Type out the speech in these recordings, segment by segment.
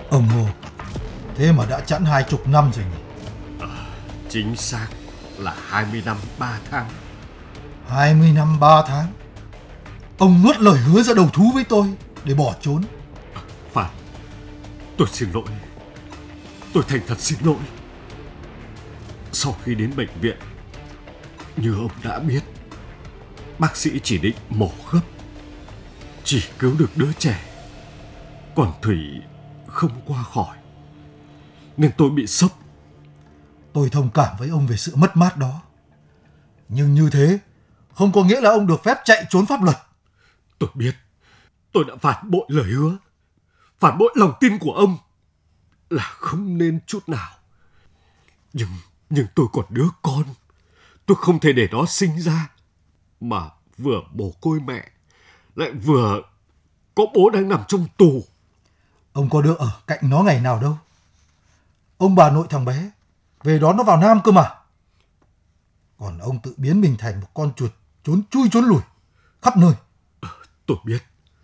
Ông Ngô, thế mà đã chẵn 20 năm rồi nhỉ? Chính xác là 20 năm 3 tháng. 20 năm 3 tháng. Ông nuốt lời hứa ra đầu thú với tôi để bỏ trốn. Phải, tôi xin lỗi. Tôi thành thật xin lỗi. Sau khi đến bệnh viện, như ông đã biết, bác sĩ chỉ định mổ khớp, chỉ cứu được đứa trẻ, còn Thủy không qua khỏi, nên tôi bị sốc. Tôi thông cảm với ông về sự mất mát đó. Nhưng như thế không có nghĩa là ông được phép chạy trốn pháp luật. Tôi biết tôi đã phản bội lời hứa, phản bội lòng tin của ông, là không nên chút nào. Nhưng tôi còn đứa con, tôi không thể để nó sinh ra mà vừa mồ côi mẹ, lại vừa có bố đang nằm trong tù. Ông có được ở cạnh nó ngày nào đâu. Ông bà nội thằng bé về đón nó vào Nam cơ mà. Còn ông tự biến mình thành một con chuột trốn chui trốn lủi khắp nơi. Tôi biết.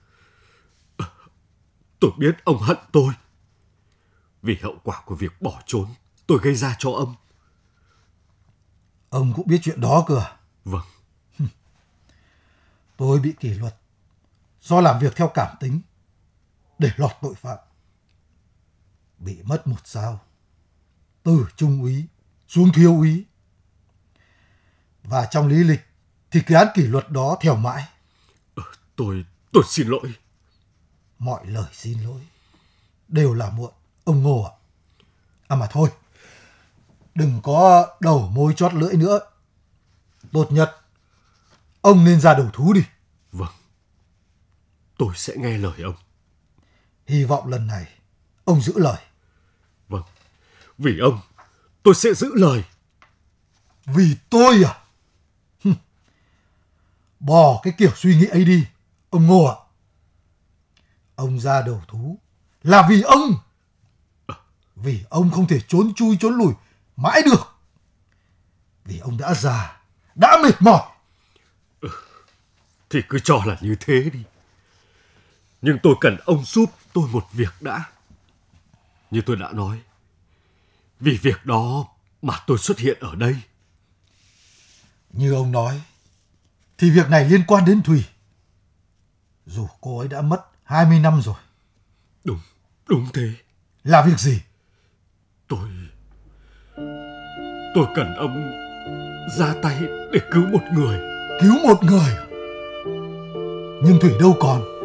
Tôi biết ông hận tôi vì hậu quả của việc bỏ trốn tôi gây ra cho ông. Ông cũng biết chuyện đó cơ à? Vâng. Tôi bị kỷ luật do làm việc theo cảm tính để lọt tội phạm. Bị mất một sao, từ trung úy xuống thiếu úy. Và trong lý lịch thì cái án kỷ luật đó theo mãi. Tôi xin lỗi. Mọi lời xin lỗi đều là muộn, ông Ngô ạ. À mà thôi, đừng có đầu môi chót lưỡi nữa. Tốt nhất ông nên ra đầu thú đi. Vâng, tôi sẽ nghe lời ông. Hy vọng lần này ông giữ lời. Vâng, vì ông tôi sẽ giữ lời. Vì tôi à? Bỏ cái kiểu suy nghĩ ấy đi, ông Ngô ạ. Ông ra đầu thú là vì ông. Vì ông không thể trốn chui trốn lùi mãi được. Vì ông đã già, đã mệt mỏi. Thì cứ cho là như thế đi. Nhưng tôi cần ông giúp tôi một việc đã. Như tôi đã nói, vì việc đó mà tôi xuất hiện ở đây. Như ông nói, thì việc này liên quan đến Thùy. Dù cô ấy đã mất 20 năm rồi. Đúng thế. Là việc gì? Tôi cần ông ra tay để cứu một người. Cứu một người. Nhưng Thủy đâu còn?